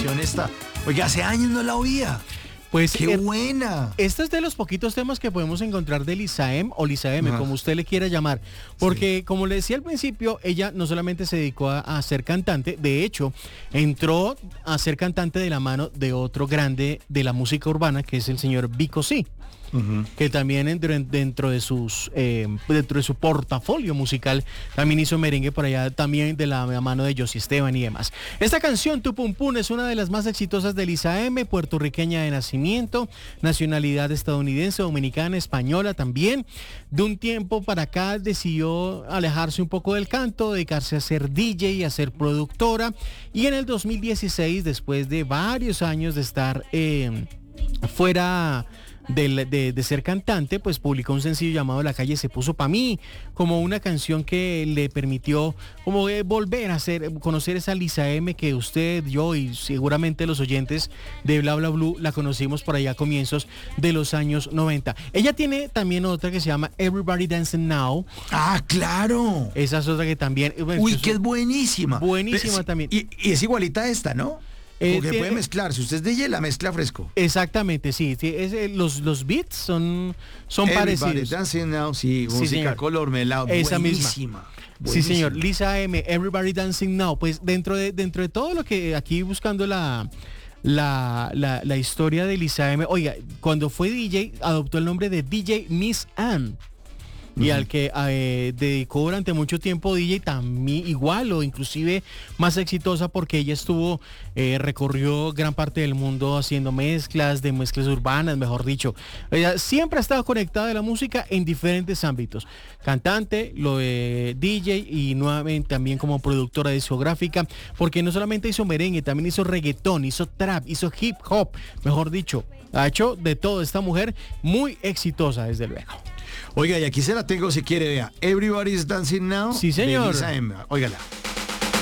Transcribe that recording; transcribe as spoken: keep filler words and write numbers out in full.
canción esta. Oiga, hace años no la oía. Pues ¡Qué eh, buena! Este es de los poquitos temas que podemos encontrar de Lisa M o Lisa M, Ajá. como usted le quiera llamar. Porque, Sí. como le decía al principio, ella no solamente se dedicó a, a ser cantante, de hecho, entró a ser cantante de la mano de otro grande de la música urbana, que es el señor Vico C, Uh-huh. que también dentro, dentro de sus eh, dentro de su portafolio musical también hizo merengue por allá, también de la mano de Josie Esteban y demás. Esta canción, Tu Pum Pum, es una de las más exitosas de Lisa M, puertorriqueña de nacimiento, nacionalidad estadounidense, dominicana, española también. De un tiempo para acá decidió alejarse un poco del canto, dedicarse a ser D J y a ser productora, y en el dos mil dieciséis, después de varios años de estar eh, fuera De, de, de ser cantante, pues publicó un sencillo llamado La calle se puso pa' mí, como una canción que le permitió como eh, volver a ser, conocer esa Lisa M que usted, yo y seguramente los oyentes de Bla Bla Blue la conocimos por allá a comienzos de los años noventa. Ella tiene también otra que se llama Everybody Dancing Now. ¡Ah, claro! Esa es otra que también... Bueno, Uy, es que es buenísima. buenísima Pero, también. Y, y es igualita a esta, ¿no? Eh, Porque tiene- puede mezclar. Si usted es D J, la mezcla fresco. Exactamente, sí. sí, es, eh, los, los beats son, son Everybody parecidos. Dancing Now, sí, Sí, música señor. color melado. Esa misma. buenísima. Sí, señor. buenísima. Lisa M, Everybody Dancing Now. Pues dentro de, dentro de todo lo que aquí buscando la, la, la, la historia de Lisa M, oiga, cuando fue D J, adoptó el nombre de D J Miss Ann. Y al que eh, dedicó durante mucho tiempo D J también igual o inclusive más exitosa, porque ella estuvo, eh, recorrió gran parte del mundo haciendo mezclas, de mezclas urbanas, mejor dicho. Ella siempre ha estado conectada a la música en diferentes ámbitos. Cantante, lo de D J y nuevamente también como productora discográfica, porque no solamente hizo merengue, también hizo reggaetón, hizo trap, hizo hip hop, mejor dicho. Ha hecho de todo esta mujer, muy exitosa desde luego. Oiga, y aquí se la tengo si quiere, vea. Everybody's Dancing Now. Sí, señor. De Lisa M. Óigala.